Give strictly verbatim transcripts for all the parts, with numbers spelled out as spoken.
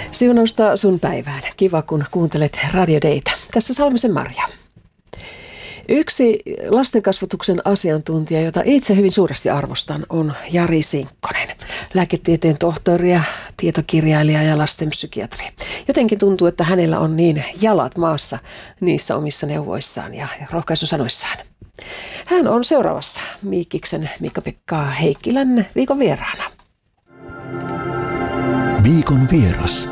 Siunausta sun päivään. Kiva, kun kuuntelet Radio Daytä. Tässä Salmisen Marja. Yksi lastenkasvatuksen asiantuntija, jota itse hyvin suuresti arvostan, on Jari Sinkkonen. Lääketieteen tohtori ja tietokirjailija ja lastenpsykiatri. Jotenkin tuntuu, että hänellä on niin jalat maassa niissä omissa neuvoissaan ja rohkaisusanoissaan. Hän on seuraavassa Miikkiksen Miikka-Pekka Heikkilän viikon vieraana. Viikon vieras.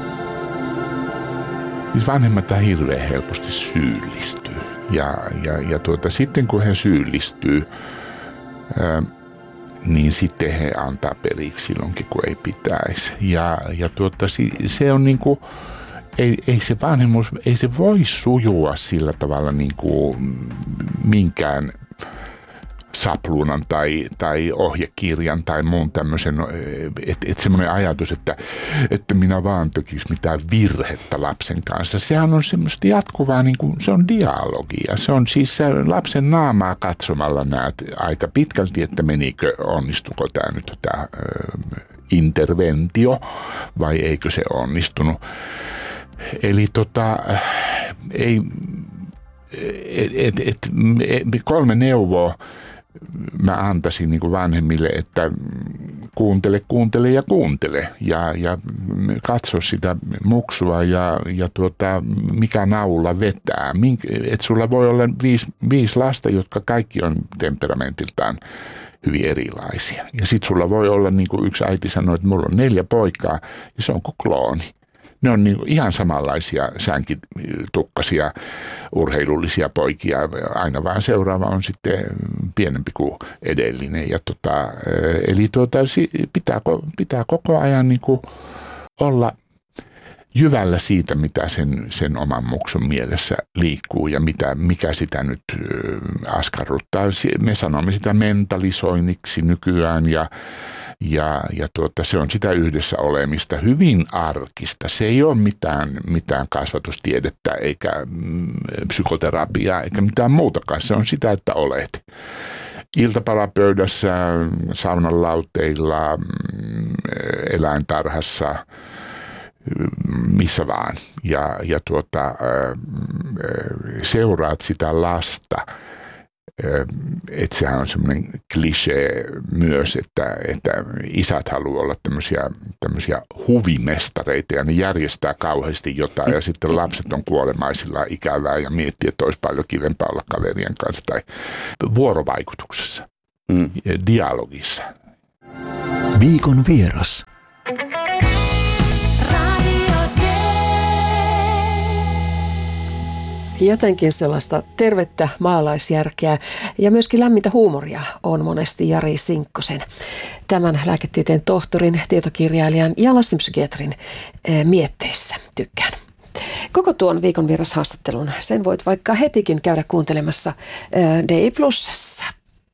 Siis vanhemmat hirveän helposti syyllistyy. Ja, ja, ja tuota, sitten kun he syyllistyy, ää, niin sitten he antaa periksi silloinkin, kun ei pitäisi. Ja, ja tuota, se on niin kuin, ei, ei se vanhemmuus, ei se voi sujua sillä tavalla niin kuin minkään sapluunan tai, tai ohjekirjan tai muun tämmöisen, että et semmoinen ajatus, että, että minä vaan tekisi mitään virhettä lapsen kanssa. Sehän on semmoista jatkuvaa, niin kuin, se on dialogia. Se on siis se lapsen naamaa katsomalla näet aika pitkälti, että menikö, onnistuko tämä nyt tämä ö, interventio vai eikö se onnistunut. Eli tota, ei, et, et, et, kolme neuvoa mä antaisin niin kuin vanhemmille, että kuuntele, kuuntele ja kuuntele ja, ja katso sitä muksua ja, ja tuota, mikä naula vetää. Että sulla voi olla viisi, viisi lasta, jotka kaikki on temperamentiltaan hyvin erilaisia. Ja sit sulla voi olla, niin kuin yksi äiti sanoi, että mulla on neljä poikaa ja se on kuin klooni. Ne on niin ihan samanlaisia sänkitukkasia, urheilullisia poikia. Aina vaan seuraava on sitten pienempi kuin edellinen. Ja tota, eli tuota, pitää, pitää koko ajan niin kuin olla jyvällä siitä, mitä sen, sen oman muksun mielessä liikkuu ja mitä, mikä sitä nyt askarruttaa. Me sanomme sitä mentalisoinniksi nykyään ja Ja, ja tuota, se on sitä yhdessä olemista, hyvin arkista. Se ei ole mitään, mitään kasvatustiedettä eikä mm, psykoterapiaa eikä mitään muutakaan. Se on sitä, että olet iltapalapöydässä, saunan lauteilla, mm, eläintarhassa, missä vaan. Ja, ja tuota, seuraat sitä lasta. Että sehän on semmoinen klisee myös, että, että isät haluaa olla tämmöisiä, tämmöisiä huvimestareita ja ne järjestää kauheasti jotain ja sitten lapset on kuolemaisillaan ikävää ja miettii, että olisi paljon kivempaa olla kaverien kanssa tai vuorovaikutuksessa, mm. dialogissa. Viikon vieras. Jotenkin sellaista tervettä maalaisjärkeä ja myöskin lämmintä huumoria on monesti Jari Sinkkosen, tämän lääketieteen tohtorin, tietokirjailijan ja lastenpsykiatrin mietteissä. Tykkään. Koko tuon viikon vierashaastattelun sen voit vaikka hetikin käydä kuuntelemassa Day Plusassa.